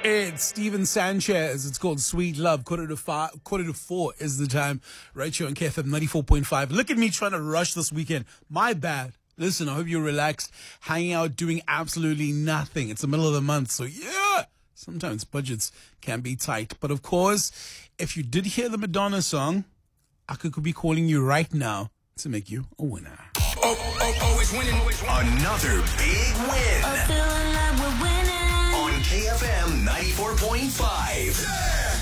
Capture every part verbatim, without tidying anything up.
It's Steven Sanchez. It's called Sweet Love. Quarter to five, quarter to four is the time. Right here on K F M ninety-four point five. Look at me trying to rush this weekend. My bad. Listen, I hope you're relaxed, hanging out, doing absolutely nothing. It's the middle of the month, so yeah. Sometimes budgets can be tight. But of course, if you did hear the Madonna song, I could be calling you right now to make you a winner. Oh, oh, always winning, always winning. Another big win. I'm feeling like we're winning. On K F M ninety-four point five. Yeah.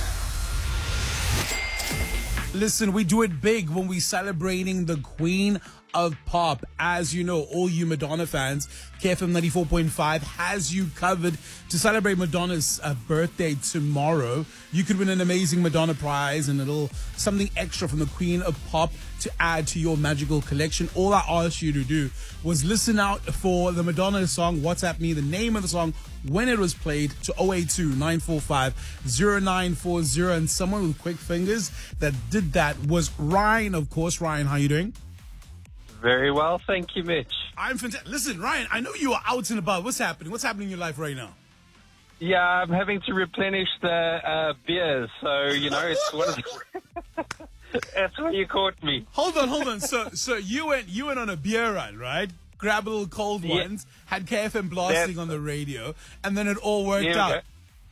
Listen, we do it big when we're celebrating the Queen of Pop. As you know, all you Madonna fans, K F M ninety-four point five has you covered to celebrate Madonna's uh, birthday tomorrow. You could win an amazing Madonna prize and a little something extra from the Queen of Pop to add to your magical collection. All I asked you to do was listen out for the Madonna song, WhatsApp me the name of the song, when it was played, to oh eight two, nine four five, oh nine four oh. And someone with quick fingers that did that was Ryan, of course. Ryan, how you doing? Very well, thank you, Mitch. I'm fantastic. Listen, Ryan, I know you are out and about. What's happening? What's happening in your life right now? Yeah, I'm having to replenish the uh, beers, so, you know, it's one of the... That's where you caught me. Hold on, hold on. So so you went you went on a beer run, right? Grab a little cold Yeah. ones, had K F M blasting That's- on the radio, and then it all worked Here we out. go.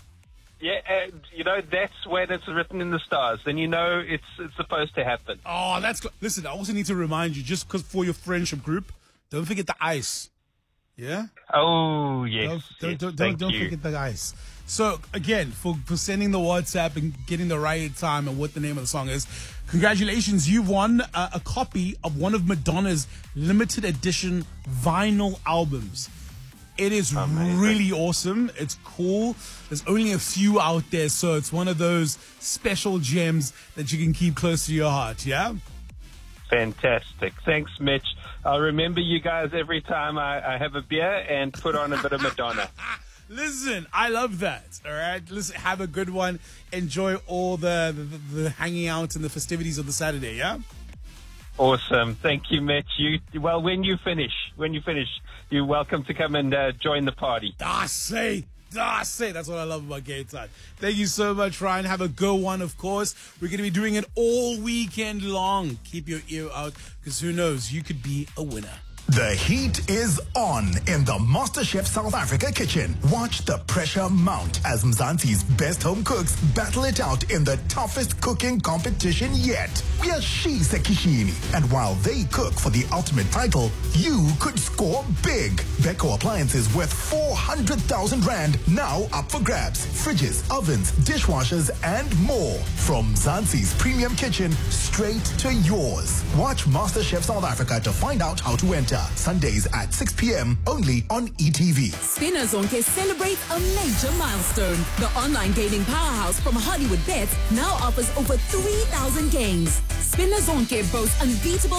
Yeah, uh, you know, that's when it's written in the stars. Then you know it's it's supposed to happen. Oh, that's good. Listen, I also need to remind you, just because for your friendship group, don't forget the ice. Yeah? Oh, yes. Don't, don't, yes, don't, don't, thank don't you. forget the ice. So, again, for, for sending the WhatsApp and getting the right time and what the name of the song is, congratulations. You won uh, a copy of one of Madonna's limited edition vinyl albums. It is Amazing. really awesome. It's cool. There's only a few out there, so it's one of those special gems that you can keep close to your heart, yeah? Fantastic. Thanks, Mitch. I'll remember you guys every time I, I have a beer and put on a bit of Madonna. Listen, I love that. All right, listen, have a good one. Enjoy all the, the the hanging out and the festivities of the Saturday. Yeah. Awesome. Thank you, Mitch. You well, when you finish, when you finish, you're welcome to come and uh, join the party. I say, I say. That's what I love about Gay Time. Thank you so much, Ryan. Have a good one. Of course, we're going to be doing it all weekend long. Keep your ear out, because who knows, you could be a winner. The heat is on in the MasterChef South Africa kitchen. Watch the pressure mount as Mzansi's best home cooks battle it out in the toughest cooking competition yet. We are She Sekishini, and while they cook for the ultimate title, you could score big. Beko appliances worth four hundred thousand rand now up for grabs. Fridges, ovens, dishwashers, and more. From Mzansi's premium kitchen straight to yours. Watch MasterChef South Africa to find out how to enter. Sundays at six p.m. only on E T V. Spinnazonke celebrates a major milestone. The online gaming powerhouse from Hollywood Bets now offers over three thousand games. Spinnazonke boasts unbeatable